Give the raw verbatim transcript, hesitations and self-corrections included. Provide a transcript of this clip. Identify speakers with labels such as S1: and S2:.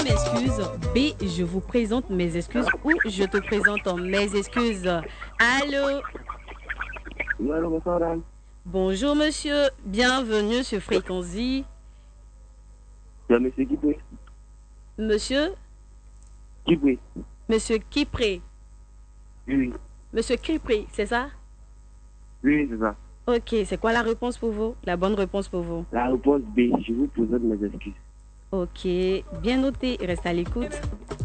S1: m'excuse. B, je vous présente mes excuses ou je te présente mes excuses. Allô?
S2: Oui, allô, bonsoir, madame.
S1: Bonjour, monsieur. Bienvenue sur Fréquency.
S2: C'est monsieur Kipré.
S1: Monsieur?
S2: Kipré.
S1: Monsieur Kipré.
S2: Oui, oui.
S1: Monsieur Kipré, c'est ça?
S2: Oui, oui, c'est ça.
S1: Ok, c'est quoi la réponse pour vous? La bonne réponse pour vous?
S2: La réponse B, je vous présente mes excuses.
S1: Ok, bien noté. Reste à l'écoute.